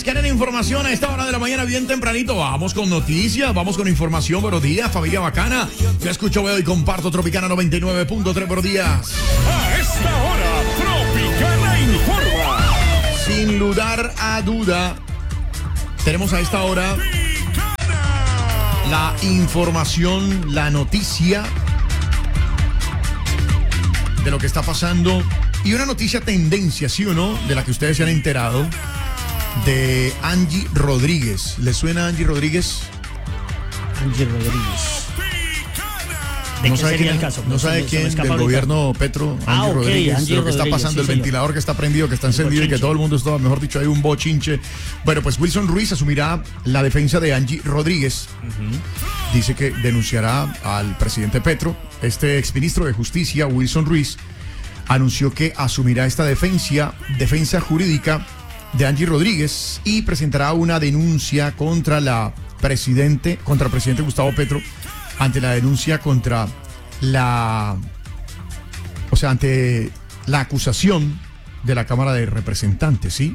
¿Quieren información a esta hora de la mañana bien tempranito? Vamos con noticias, vamos con información. Buenos días, familia bacana. Yo escucho, veo y comparto Tropicana 99.3. Buenos días. A esta hora, Tropicana informa. Sin lugar a duda, tenemos a esta hora la información, la noticia de lo que está pasando y una noticia tendencia, ¿sí o no? De la que ustedes se han enterado. De Angie Rodríguez. ¿Le suena a Angie Rodríguez? Angie Rodríguez. No sabe quién, caso, no sabe quién del gobierno Petro. Angie Rodríguez. Angie lo que está Rodríguez, pasando, sí, el ventilador que está prendido, que está encendido y que todo el mundo está, mejor dicho, hay un bochinche. Bueno, pues Wilson Ruiz asumirá la defensa de Angie Rodríguez. Dice que denunciará al presidente Petro. Este exministro de Justicia, Wilson Ruiz, anunció que asumirá esta defensa jurídica de Angie Rodríguez y presentará una denuncia contra el presidente Gustavo Petro ante la denuncia ante la acusación de la Cámara de Representantes, ¿sí?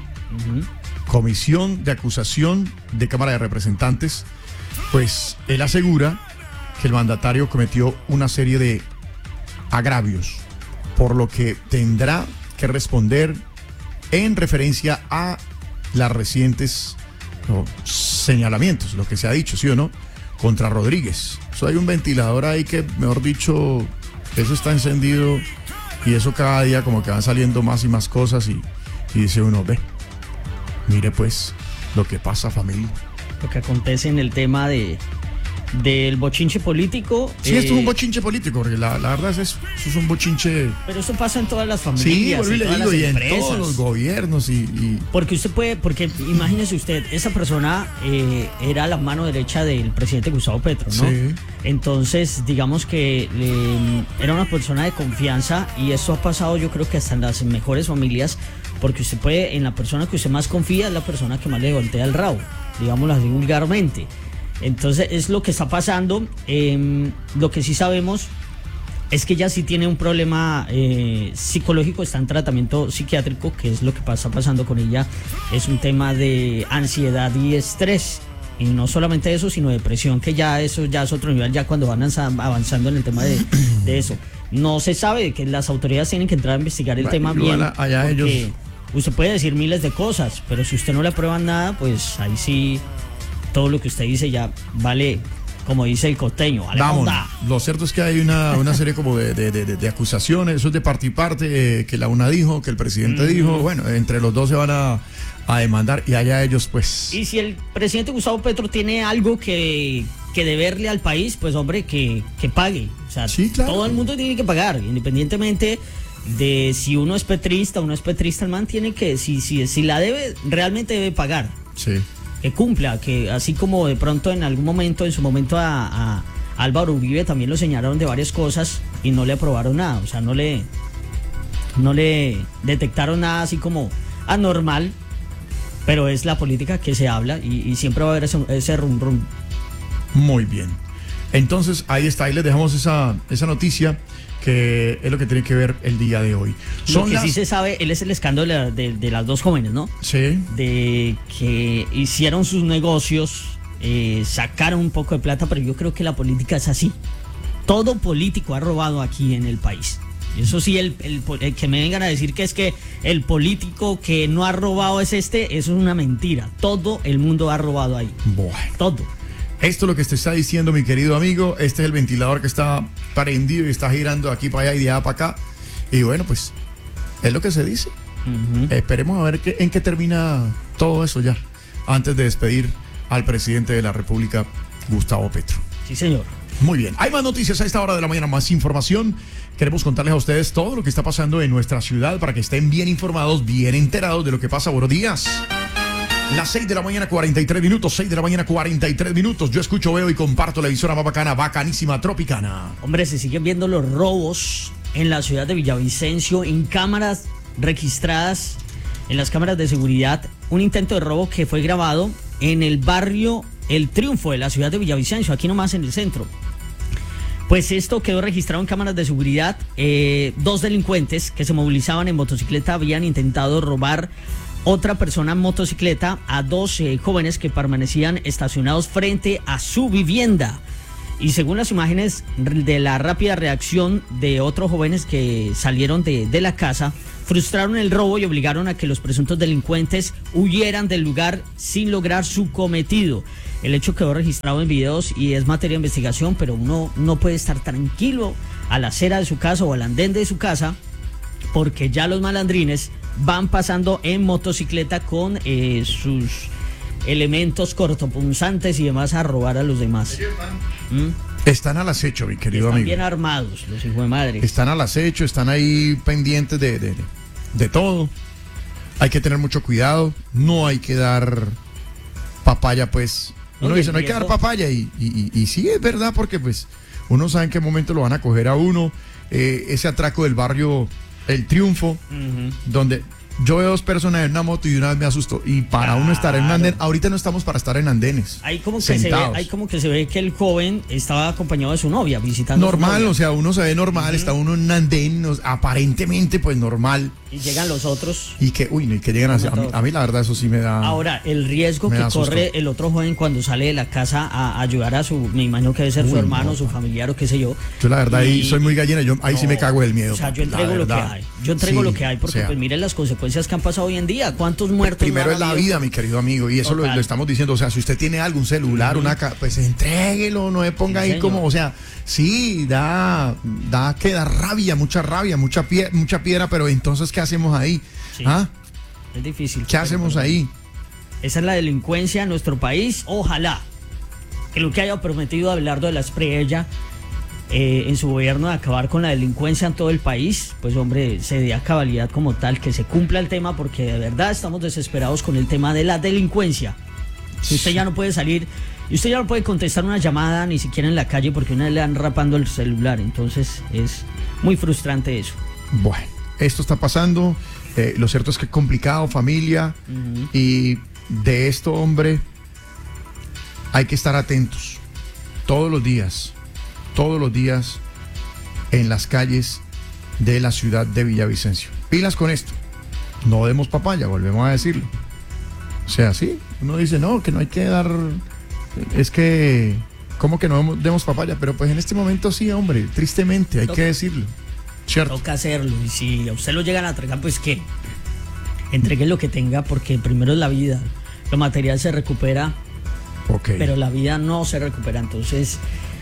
Comisión de acusación de Cámara de Representantes. Pues él asegura que el mandatario cometió una serie de agravios, por lo que tendrá que responder en referencia a las recientes señalamientos, lo que se ha dicho, ¿sí o no?, contra Rodríguez. Hay un ventilador ahí que, mejor dicho, eso está encendido y eso cada día como que van saliendo más y más cosas y dice uno, mire pues lo que pasa, familia. Lo que acontece en el tema del bochinche político. Sí, esto es un bochinche político, porque la verdad es eso. Eso es un bochinche. Pero eso pasa en todas las familias, sí, en todos los gobiernos y... Porque imagínese usted, esa persona era la mano derecha del presidente Gustavo Petro, ¿no? Sí. Entonces, digamos que era una persona de confianza y eso ha pasado, yo creo que hasta en las mejores familias, porque en la persona que usted más confía es la persona que más le voltea el rabo, digámoslo así vulgarmente. Entonces es lo que está pasando. Lo que sí sabemos es que ella sí tiene un problema psicológico, está en tratamiento psiquiátrico, que es lo que está pasando con ella. Es un tema de ansiedad y estrés. Y no solamente eso, sino depresión, que eso ya es otro nivel, ya cuando van avanzando en el tema de eso. No se sabe, que las autoridades tienen que entrar a investigar el tema bien. Allá ellos. Usted puede decir miles de cosas, pero si usted no le aprueban nada, pues ahí sí... Todo lo que usted dice ya vale, como dice el costeño, vale. Vamos, lo cierto es que hay una serie como de acusaciones, eso es de parte y parte, que la una dijo, que el presidente dijo, bueno, entre los dos se van a demandar y allá ellos pues... Y si el presidente Gustavo Petro tiene algo que deberle al país, pues hombre, que pague. O sea, sí, claro. Todo el mundo tiene que pagar, independientemente de si uno es petrista o no es petrista, el man tiene que, si la debe, realmente debe pagar. Sí. Que cumpla, que así como de pronto en su momento a Álvaro Uribe también lo señalaron de varias cosas y no le aprobaron nada, o sea, no le detectaron nada así como anormal, pero es la política que se habla y siempre va a haber ese rum rum. Muy bien, entonces ahí está, ahí les dejamos esa noticia, que es lo que tiene que ver el día de hoy. Sí se sabe, él es el escándalo de las dos jóvenes, ¿no? Sí. De que hicieron sus negocios, sacaron un poco de plata, pero yo creo que la política es así. Todo político ha robado aquí en el país. Y eso sí, el que me vengan a decir que es que el político que no ha robado eso es una mentira. Todo el mundo ha robado ahí. Bueno. Todo. Esto es lo que te está diciendo, mi querido amigo. Este es el ventilador que está prendido y está girando aquí para allá y de allá para acá. Y bueno, pues es lo que se dice. Esperemos a ver en qué termina todo eso ya, antes de despedir al presidente de la República, Gustavo Petro. Sí, señor. Muy bien. Hay más noticias a esta hora de la mañana, más información. Queremos contarles a ustedes todo lo que está pasando en nuestra ciudad para que estén bien informados, bien enterados de lo que pasa. Buenos días. Las 6 de la mañana, 43 minutos. 6 de la mañana, 43 minutos. Yo escucho, veo y comparto la emisora más bacana, bacanísima, Tropicana. Hombre, se siguen viendo los robos en la ciudad de Villavicencio, en cámaras registradas, en las cámaras de seguridad. Un intento de robo que fue grabado en el barrio El Triunfo de la ciudad de Villavicencio, aquí nomás en el centro. Pues esto quedó registrado en cámaras de seguridad. Dos delincuentes que se movilizaban en motocicleta habían intentado robar otra persona en motocicleta a dos jóvenes que permanecían estacionados frente a su vivienda. Y según las imágenes de la rápida reacción de otros jóvenes que salieron de la casa, frustraron el robo y obligaron a que los presuntos delincuentes huyeran del lugar sin lograr su cometido. El hecho quedó registrado en videos y es materia de investigación, pero uno no puede estar tranquilo a la acera de su casa o al andén de su casa, porque ya los malandrines van pasando en motocicleta con sus elementos cortopunzantes y demás a robar a los demás. Están al acecho, mi querido amigo. Están bien armados, los hijos de madre. Están al acecho, están ahí pendientes de todo. Hay que tener mucho cuidado. No hay que dar papaya, pues. Uno dice, no hay que dar papaya. Y sí, es verdad, porque pues uno sabe en qué momento lo van a coger a uno. Ese atraco del barrio El Triunfo, donde yo veo dos personas en una moto y de una vez me asusto. Y para uno estar en un andén, ahorita no estamos para estar en andenes. Ahí como que se ve que el joven estaba acompañado de su novia visitando. Normal, o sea, uno se ve normal, está uno en un andén, aparentemente pues normal. Y llegan los otros. Y que llegan a mí la verdad eso sí me da. Ahora, el riesgo que corre el otro joven cuando sale de la casa a ayudar a su, me imagino que debe ser su hermano, su familiar o qué sé yo. Yo la verdad ahí soy muy gallina, yo ahí sí me cago del miedo. O sea, yo entrego lo que hay. Yo entrego lo que hay porque pues miren las consecuencias que han pasado hoy en día. ¿Cuántos muertos? Primero es la vida, mi querido amigo, y eso lo estamos diciendo. O sea, si usted tiene algún celular, pues entréguelo, no me ponga ahí como, o sea, sí, da rabia, mucha piedra, pero entonces, ¿qué hacemos ahí? Sí, es difícil. ¿Qué hacemos ahí? Esa es la delincuencia en nuestro país. Ojalá que lo que haya prometido Abelardo de la Espriella en su gobierno de acabar con la delincuencia en todo el país, pues hombre, se dé a cabalidad como tal, que se cumpla el tema, porque de verdad estamos desesperados con el tema de la delincuencia. Usted ya no puede salir y usted ya no puede contestar una llamada ni siquiera en la calle porque una vez le dan rapando el celular. Entonces es muy frustrante eso. Bueno, esto está pasando. Lo cierto es que es complicado, familia. Y de esto, hombre, hay que estar atentos todos los días en las calles de la ciudad de Villavicencio. Pilas con esto. No demos papaya, volvemos a decirlo. O sea, sí, uno dice, no, que no hay que dar. Es que, ¿cómo que no demos papaya? Pero pues en este momento sí, hombre, tristemente, hay que decirlo. ¿Cierto? Toca hacerlo. Y si a usted lo llegan a entregar, pues que entregue lo que tenga, porque primero es la vida. Lo material se recupera, pero la vida no se recupera. Entonces,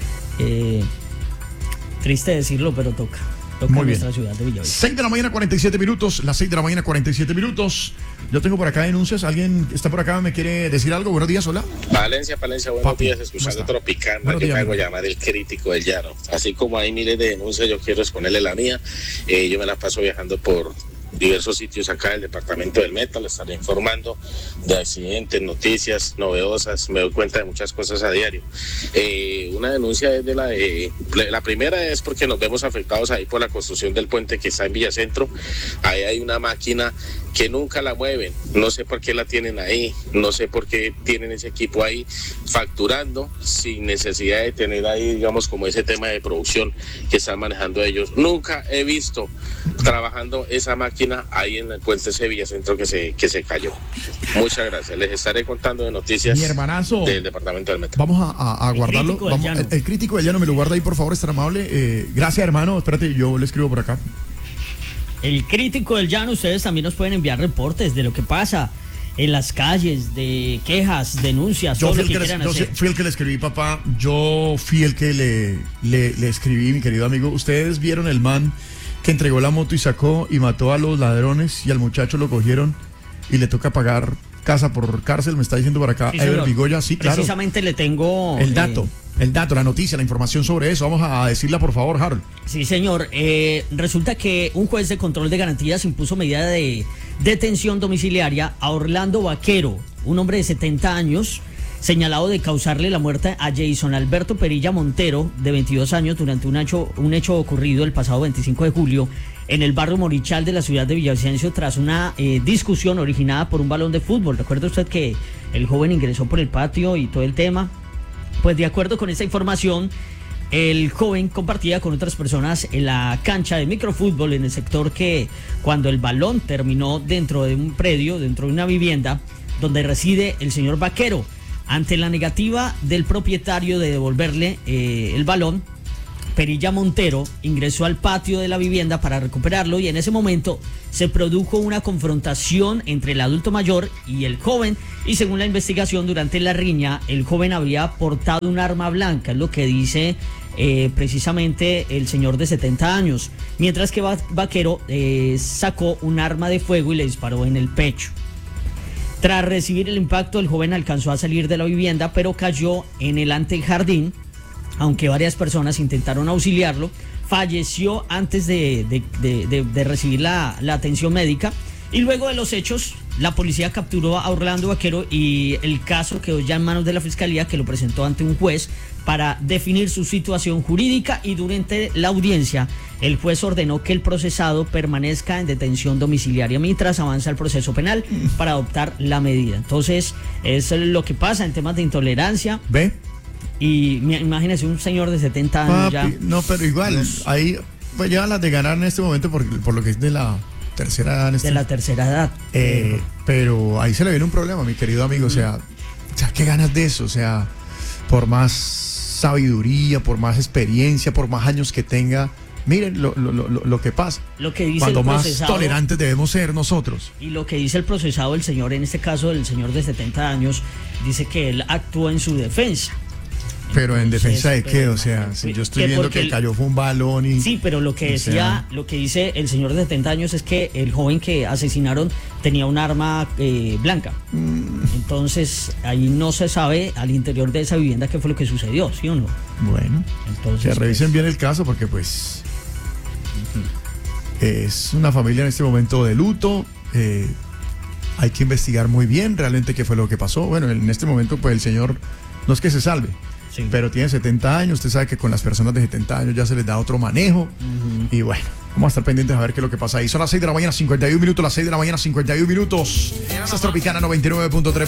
triste decirlo, pero toca. Toca en nuestra ciudad de Villavicencio. 6 de la mañana, 47 minutos. Las 6 de la mañana, 47 minutos. Yo tengo por acá denuncias. ¿Alguien está por acá? ¿Me quiere decir algo? Buenos días, hola. Valencia, buenos días. Escuchando Tropicana. Yo me hago llamar el crítico del llano. Así como hay miles de denuncias, yo quiero exponerle la mía. Yo me la paso viajando por diversos sitios acá del departamento del Meta, le estaré informando de accidentes, noticias novedosas, me doy cuenta de muchas cosas a diario. Una denuncia es la primera es porque nos vemos afectados ahí por la construcción del puente que está en Villacentro. Ahí hay una máquina que nunca la mueven, no sé por qué la tienen ahí, no sé por qué tienen ese equipo ahí facturando sin necesidad de tener ahí, digamos, como ese tema de producción que están manejando ellos. Nunca he visto trabajando esa máquina ahí en el puente de Villacentro que se cayó. Muchas gracias, les estaré contando de noticias del departamento del Metro. Vamos a guardarlo. El crítico del llano me lo guarda ahí, por favor, estar amable. Gracias, hermano, espérate, yo le escribo por acá. El crítico del llano, ustedes también nos pueden enviar reportes de lo que pasa en las calles, de quejas, denuncias, todo lo que quieran hacer. Yo fui el que le escribí, papá. Yo fui el que le escribí, mi querido amigo. Ustedes vieron el man que entregó la moto y sacó y mató a los ladrones y al muchacho lo cogieron y le toca pagar casa por cárcel, me está diciendo por acá Ever Vigoya. Sí, claro. Precisamente le tengo el dato, la noticia, la información sobre eso. Vamos a decirla, por favor, Harold. Sí, señor. Resulta que un juez de control de garantías impuso medida de detención domiciliaria a Orlando Vaquero, un hombre de 70 años, señalado de causarle la muerte a Jason Alberto Perilla Montero, de 22 años, durante un hecho ocurrido el pasado 25 de julio en el barrio Morichal de la ciudad de Villavicencio, tras una discusión originada por un balón de fútbol. ¿Recuerda usted que el joven ingresó por el patio y todo el tema? Pues de acuerdo con esta información, el joven compartía con otras personas en la cancha de microfútbol en el sector que cuando el balón terminó dentro de un predio, dentro de una vivienda donde reside el señor Vaquero. Ante la negativa del propietario de devolverle el balón, Perilla Montero ingresó al patio de la vivienda para recuperarlo y en ese momento se produjo una confrontación entre el adulto mayor y el joven y según la investigación durante la riña el joven había portado un arma blanca, es lo que dice precisamente el señor de 70 años, mientras que Vaquero sacó un arma de fuego y le disparó en el pecho. Tras recibir el impacto el joven alcanzó a salir de la vivienda pero cayó en el antejardín. Aunque varias personas intentaron auxiliarlo, falleció antes de recibir la atención médica y luego de los hechos la policía capturó a Orlando Vaquero y el caso quedó ya en manos de la fiscalía que lo presentó ante un juez para definir su situación jurídica y durante la audiencia el juez ordenó que el procesado permanezca en detención domiciliaria mientras avanza el proceso penal para adoptar la medida. Entonces es lo que pasa en temas de intolerancia. ¿Ve? Y imagínese un señor de 70 años ya. No, pero igual, ahí pues llevan las de ganar en este momento por lo que es de la tercera edad. De la tercera edad. Pero ahí se le viene un problema, mi querido amigo. O sea, ¿qué ganas de eso? O sea, por más sabiduría, por más experiencia, por más años que tenga, miren lo que pasa. Lo que dice cuando el más procesado, tolerantes debemos ser nosotros. Y lo que dice el procesado, el señor, en este caso el señor de 70 años, dice que él actuó en su defensa. Pero en defensa de qué, o sea, si yo estoy viendo que cayó fue un balón y... Sí, pero lo que decía, lo que dice el señor de 70 años es que el joven que asesinaron tenía un arma blanca. Entonces, ahí no se sabe al interior de esa vivienda qué fue lo que sucedió, ¿sí o no? Bueno, entonces que revisen bien el caso porque pues es una familia en este momento de luto. Hay que investigar muy bien realmente qué fue lo que pasó. Bueno, en este momento pues el señor no es que se salve. Sí. Pero tiene 70 años, usted sabe que con las personas de 70 años ya se les da otro manejo. Y bueno, vamos a estar pendientes a ver qué es lo que pasa ahí. Son las 6 de la mañana, 51 minutos, las 6 de la mañana, 51 minutos. Esta es Tropicana 99.3.